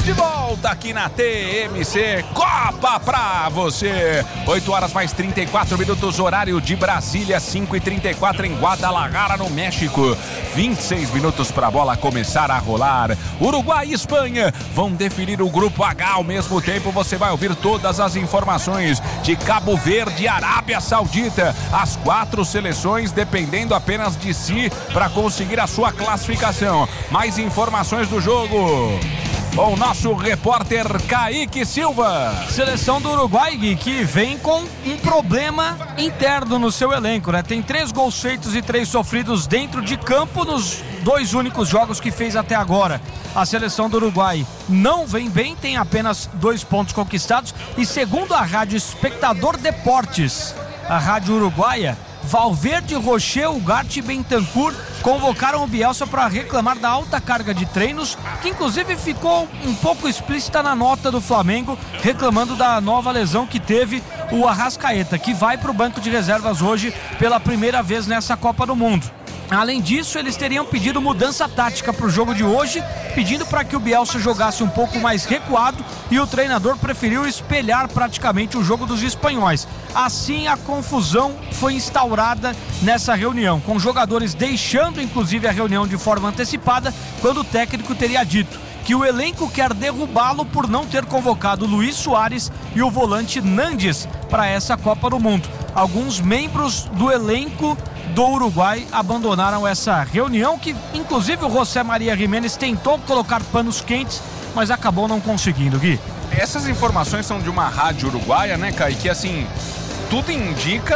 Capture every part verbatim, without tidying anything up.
Estamos de volta aqui na T M C Copa pra você. oito horas mais trinta e quatro minutos, horário de Brasília, cinco e trinta e quatro em Guadalajara, no México. vinte e seis minutos para a bola começar a rolar. Uruguai e Espanha vão definir o grupo H. Ao mesmo tempo, você vai ouvir todas as informações de Cabo Verde e Arábia Saudita. As quatro seleções dependendo apenas de si para conseguir a sua classificação. Mais informações do jogo com o nosso repórter Kaique Silva. Seleção do Uruguai, Gui, que vem com um problema interno no seu elenco, né? Tem três gols feitos e três sofridos dentro de campo nos dois únicos jogos que fez até agora. A seleção do Uruguai não vem bem, tem apenas dois pontos conquistados e, segundo a rádio Espectador Deportes, a rádio uruguaia, Valverde, Rocher, Ugarte e Bentancur convocaram o Bielsa para reclamar da alta carga de treinos, que inclusive ficou um pouco explícita na nota do Flamengo, reclamando da nova lesão que teve o Arrascaeta, que vai para o banco de reservas hoje pela primeira vez nessa Copa do Mundo. Além disso, eles teriam pedido mudança tática para o jogo de hoje, pedindo para que o Bielsa jogasse um pouco mais recuado, e o treinador preferiu espelhar praticamente o jogo dos espanhóis. Assim, a confusão foi instaurada nessa reunião, com jogadores deixando inclusive a reunião de forma antecipada, quando o técnico teria dito que o elenco quer derrubá-lo por não ter convocado Luis Soares e o volante Nandes para essa Copa do Mundo. Alguns membros do elenco do Uruguai abandonaram essa reunião, que inclusive o José Maria Jiménez tentou colocar panos quentes, mas acabou não conseguindo, Gui. Essas informações são de uma rádio uruguaia, né, Kaique? Que assim, tudo indica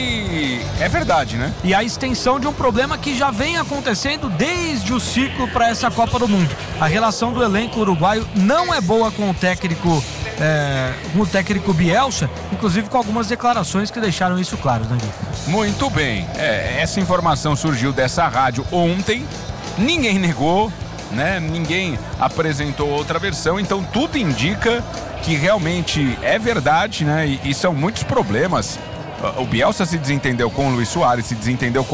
que é verdade, né? E a extensão de um problema que já vem acontecendo desde o ciclo para essa Copa do Mundo. A relação do elenco uruguaio não é boa com o técnico É, com o técnico Bielsa, inclusive com algumas declarações que deixaram isso claro, né, Gui? Muito bem, é, essa informação surgiu dessa rádio ontem, ninguém negou, né? Ninguém apresentou outra versão, então tudo indica que realmente é verdade, né? E, e são muitos problemas. O Bielsa se desentendeu com o Luis Soares, se desentendeu com